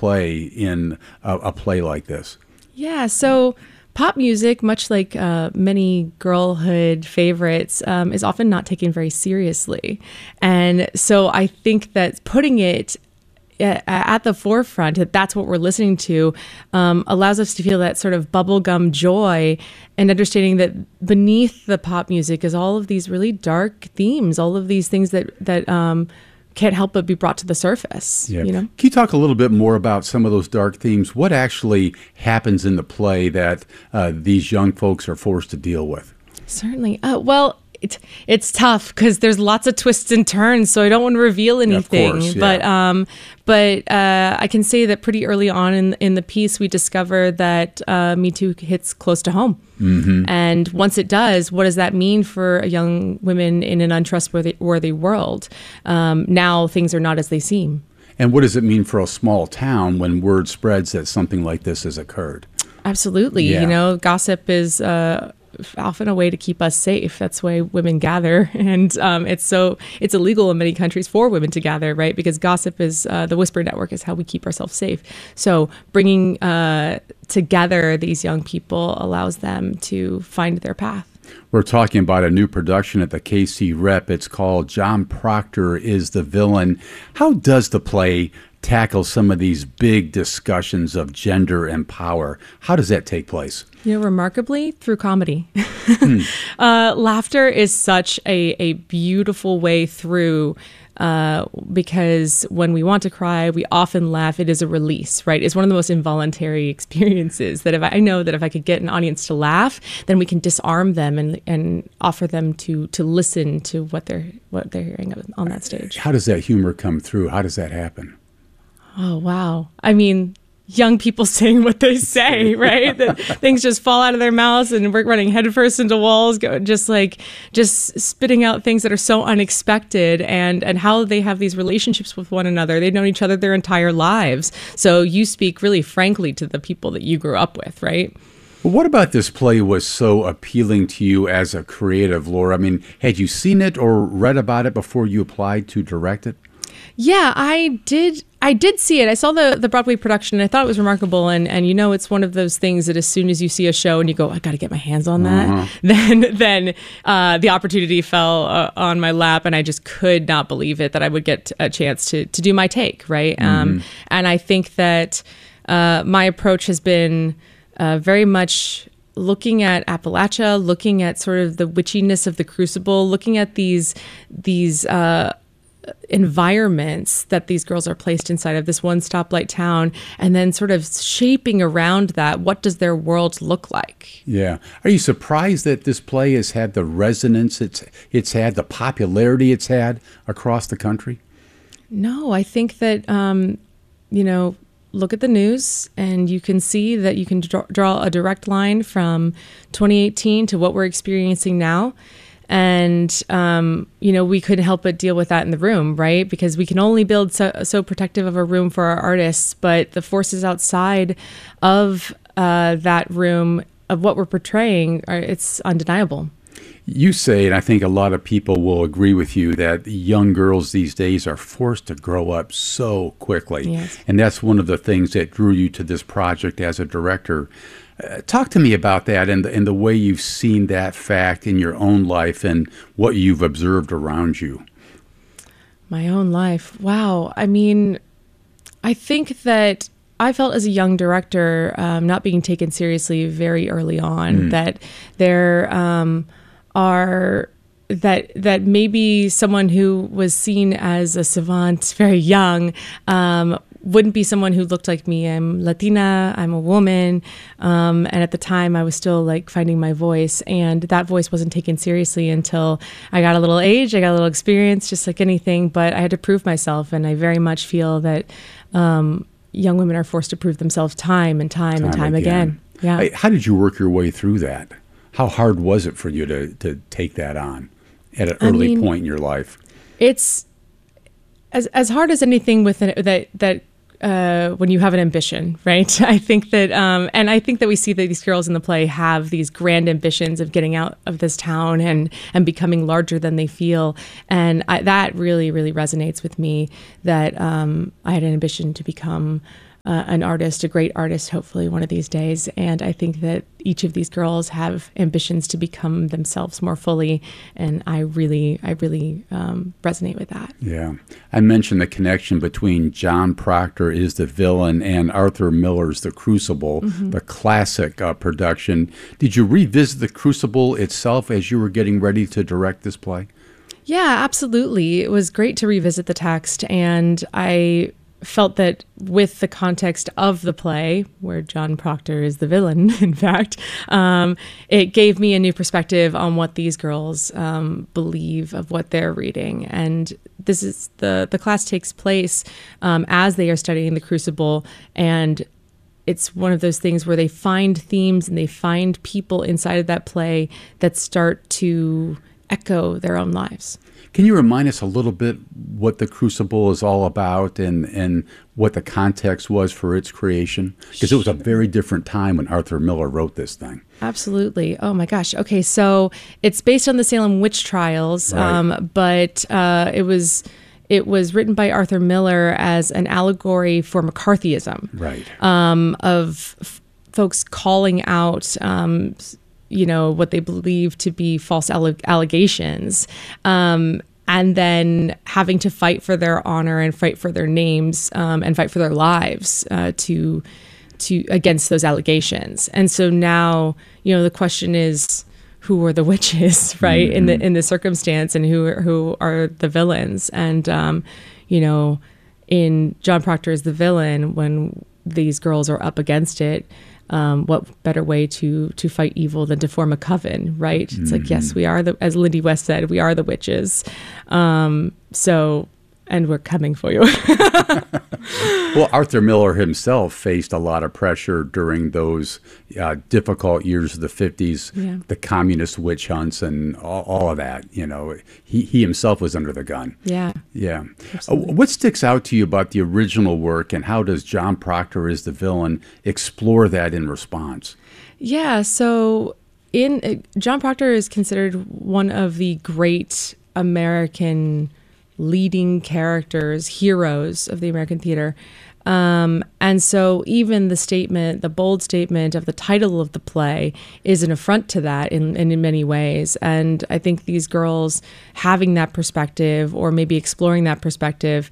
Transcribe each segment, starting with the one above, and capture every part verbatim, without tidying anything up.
play in a, a play like this? Yeah, so pop music, much like uh, many girlhood favorites, um, is often not taken very seriously. And so I think that putting it at the forefront, that that's what we're listening to, um, allows us to feel that sort of bubblegum joy and understanding that beneath the pop music is all of these really dark themes, all of these things that, that um, can't help but be brought to the surface. Yeah. You know? Can you talk a little bit more about some of those dark themes? What actually happens in the play that uh, these young folks are forced to deal with? Certainly. Uh, well, It, it's tough because there's lots of twists and turns, so I don't want to reveal anything. Of course, yeah. But um, but uh, I can say that pretty early on in in the piece, we discover that uh, Me Too hits close to home. Mm-hmm. And once it does, what does that mean for young women in an untrustworthy worthy world? Um, now things are not as they seem. And what does it mean for a small town when word spreads that something like this has occurred? Absolutely. Yeah. You know, gossip is Uh, often a way to keep us safe. That's why women gather, and um, it's so it's illegal in many countries for women to gather, right? Because gossip is uh, the whisper network is how we keep ourselves safe. So bringing uh, together these young people allows them to find their path. We're talking about a new production at the K C Rep. It's called John Proctor is the Villain. How does the play tackle some of these big discussions of gender and power? How does that take place? You know, remarkably, through comedy. Hmm. uh, laughter is such a, a beautiful way through, uh, because when we want to cry, we often laugh. It is a release, right? It's one of the most involuntary experiences that if I, I know that if I could get an audience to laugh, then we can disarm them and and offer them to to listen to what they're what they're hearing on that stage. How does that humor come through? How does that happen? Oh, wow. I mean, young people saying what they say, right? That things just fall out of their mouths and we're running headfirst into walls, go, just like just spitting out things that are so unexpected, and, and how they have these relationships with one another. They've known each other their entire lives. So you speak really frankly to the people that you grew up with, right? Well, what about this play was so appealing to you as a creative, Laura? I mean, had you seen it or read about it before you applied to direct it? Yeah, I did. I did see it. I saw the, the Broadway production, and I thought it was remarkable. And, and you know, it's one of those things that as soon as you see a show and you go, I got to get my hands on that, uh-huh. then then uh, the opportunity fell uh, on my lap, and I just could not believe it that I would get a chance to to do my take, right? Mm-hmm. Um, and I think that uh, my approach has been uh, very much looking at Appalachia, looking at sort of the witchiness of the Crucible, looking at these these. Uh, environments that these girls are placed inside of this one stoplight town, and then sort of shaping around that, what does their world look like? Yeah. Are you surprised that this play has had the resonance it's it's had, the popularity it's had across the country? No, I think that, um, you know, look at the news and you can see that you can draw, draw a direct line from twenty eighteen to what we're experiencing now. And, um, you know, we couldn't help but deal with that in the room, right? Because we can only build so, so protective of a room for our artists, but the forces outside of uh, that room of what we're portraying, are, it's undeniable. You say, and I think a lot of people will agree with you, that young girls these days are forced to grow up so quickly. Yes. And that's one of the things that drew you to this project as a director. Uh, talk to me about that and the, and the way you've seen that fact in your own life and what you've observed around you. My own life. Wow. I mean, I think that I felt as a young director, um, not being taken seriously very early on, mm. that there um, are that that maybe someone who was seen as a savant very young um, wouldn't be someone who looked like me. I'm Latina, I'm a woman, um, and at the time I was still like finding my voice, and that voice wasn't taken seriously until I got a little age, I got a little experience, just like anything, but I had to prove myself, and I very much feel that um, young women are forced to prove themselves time and time, time and time again. again. Yeah. How did you work your way through that? How hard was it for you to, to take that on at an early I mean, point in your life? It's as as hard as anything with an, that that uh, when you have an ambition, right? I think that, um, and I think that we see that these girls in the play have these grand ambitions of getting out of this town and and becoming larger than they feel, and I, that really really resonates with me. That um, I had an ambition to become uh, an artist, a great artist, hopefully one of these days. And I think that each of these girls have ambitions to become themselves more fully. And I really, I really um, resonate with that. Yeah. I mentioned the connection between John Proctor is the Villain and Arthur Miller's The Crucible, mm-hmm. the classic uh, production. Did you revisit The Crucible itself as you were getting ready to direct this play? Yeah, absolutely. It was great to revisit the text, and I felt that with the context of the play, where John Proctor is the villain, in fact, um, it gave me a new perspective on what these girls um, believe of what they're reading. And this is the the class takes place um, as they are studying the Crucible, and it's one of those things where they find themes and they find people inside of that play that start to echo their own lives. Can you remind us a little bit what The Crucible is all about and, and what the context was for its creation? Because it was a very different time when Arthur Miller wrote this thing. Absolutely. Oh my gosh. Okay, so it's based on the Salem witch trials, right. um, but uh, it was it was written by Arthur Miller as an allegory for McCarthyism, right? Um, of f- folks calling out. Um, you know, what they believe to be false alle- allegations, um, and then having to fight for their honor and fight for their names um, and fight for their lives uh, to to against those allegations. And so now, you know, the question is, who are the witches, right? Mm-hmm. In the in the circumstance, and who who are the villains? And um, you know, in John Proctor as the villain, when these girls are up against it. Um, what better way to to fight evil than to form a coven, right? It's mm-hmm. like, yes, we are the, as Lindy West said, we are the witches. Um, so, and we're coming for you. Well, Arthur Miller himself faced a lot of pressure during those uh, difficult years of the fifties, yeah. the communist witch hunts and all, all of that. You know, he, he himself was under the gun. Yeah. Yeah. Uh, what sticks out to you about the original work, and how does John Proctor as the Villain explore that in response? Yeah. So in uh, John Proctor is considered one of the great American leading characters, heroes of the American theater. Um, and so even the statement, the bold statement of the title of the play is an affront to that in, in, in many ways. And I think these girls having that perspective, or maybe exploring that perspective,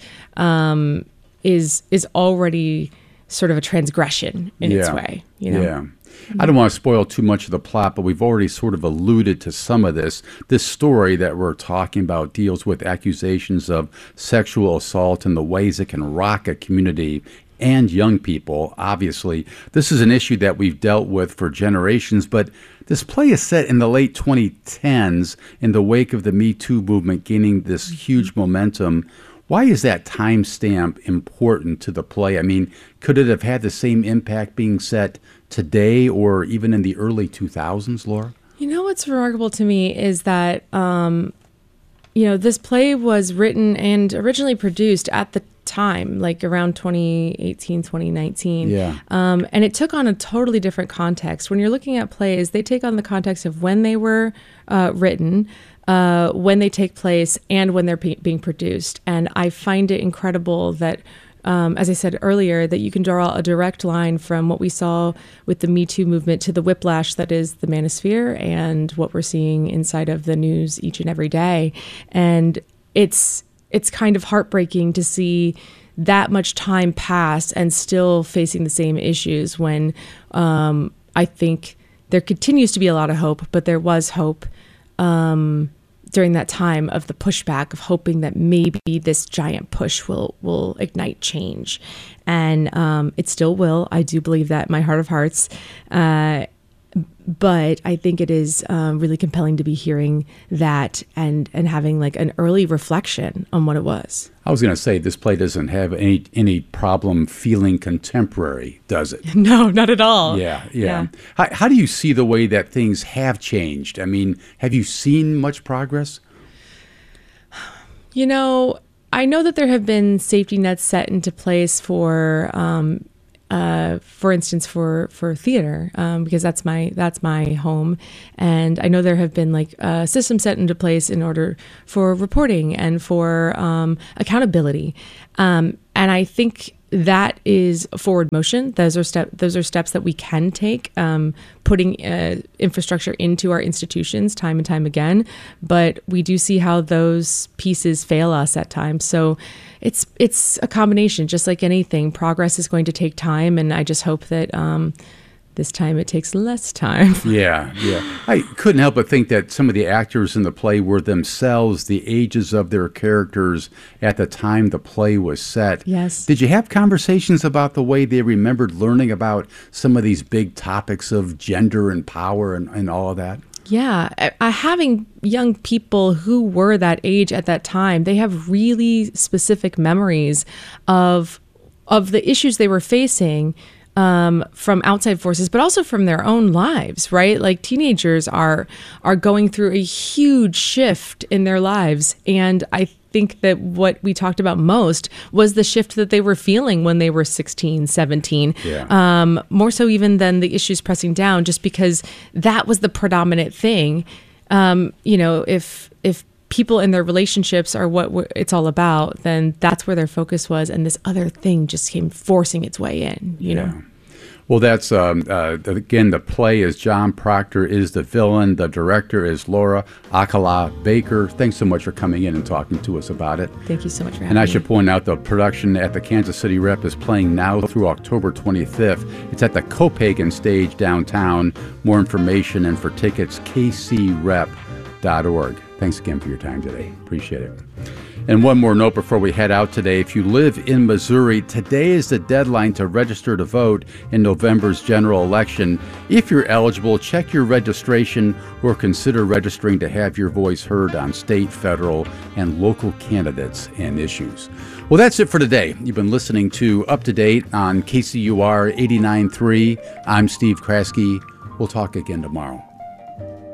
um, is is already sort of a transgression in yeah. its way. You know? Yeah. I don't want to spoil too much of the plot, but we've already sort of alluded to some of this. This story that we're talking about deals with accusations of sexual assault and the ways it can rock a community and young people. Obviously, this is an issue that we've dealt with for generations, but this play is set in the late twenty tens in the wake of the Me Too movement gaining this huge momentum. Why is that timestamp important to the play? I mean, could it have had the same impact being set today or even in the early two thousands, Laura? You know, what's remarkable to me is that, um, you know, this play was written and originally produced at the time, like around twenty eighteen, twenty nineteen. Yeah. Um, and it took on a totally different context. When you're looking at plays, they take on the context of when they were uh, written, uh, when they take place, and when they're pe- being produced. And I find it incredible that Um, as I said earlier, that you can draw a direct line from what we saw with the Me Too movement to the whiplash that is the manosphere and what we're seeing inside of the news each and every day. And it's it's kind of heartbreaking to see that much time pass and still facing the same issues when um, I think there continues to be a lot of hope, but there was hope um during that time of the pushback, of hoping that maybe this giant push will will ignite change. And um, it still will. I do believe that in my heart of hearts. Uh, but I think it is um, really compelling to be hearing that and, and having like an early reflection on what it was. I was going to say, this play doesn't have any any problem feeling contemporary, does it? No, not at all. Yeah, yeah. yeah. How, how do you see the way that things have changed? I mean, have you seen much progress? You know, I know that there have been safety nets set into place for, um, uh, for instance, for for theater, um, because that's my that's my home, and I know there have been like uh, systems set into place in order for reporting and for um, accountability, um, and I think that is a forward motion. Those are step. Those are steps that we can take, um, putting uh, infrastructure into our institutions time and time again. But we do see how those pieces fail us at times. So it's it's a combination. Just like anything, progress is going to take time, and I just hope that um, this time it takes less time. Yeah, yeah. I couldn't help but think that some of the actors in the play were themselves the ages of their characters at the time the play was set. Yes. Did you have conversations about the way they remembered learning about some of these big topics of gender and power and, and all of that? Yeah, uh, having young people who were that age at that time, they have really specific memories of of the issues they were facing um, from outside forces, but also from their own lives, right? Like teenagers are are going through a huge shift in their lives, and I think that what we talked about most was the shift that they were feeling when they were sixteen, seventeen, yeah. um, more so even than the issues pressing down, just because that was the predominant thing. Um, you know, if if people in their relationships are what w- it's all about, then that's where their focus was, and this other thing just came forcing its way in, you yeah. know. Well, that's, um, uh, again, the play is John Proctor is the villain. The director is Laura Alcala Baker. Thanks so much for coming in and talking to us about it. Thank you so much for having me. And I me. should point out the production at the Kansas City Rep is playing now through October twenty-fifth. It's at the Copagan Stage downtown. More information and for tickets, k c rep dot org. Thanks again for your time today. Appreciate it. And one more note before we head out today. If you live in Missouri, today is the deadline to register to vote in November's general election. If you're eligible, check your registration or consider registering to have your voice heard on state, federal, and local candidates and issues. Well, that's it for today. You've been listening to Up to Date on K C U R eighty-nine point three. I'm Steve Kraske. We'll talk again tomorrow.